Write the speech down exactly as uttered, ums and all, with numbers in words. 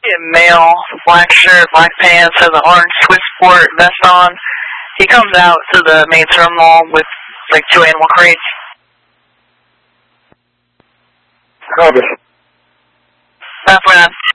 see a male, black shirt, black pants, has an orange Swissport vest on. He comes out to the main terminal with like two animal crates. Copy. That's when I'm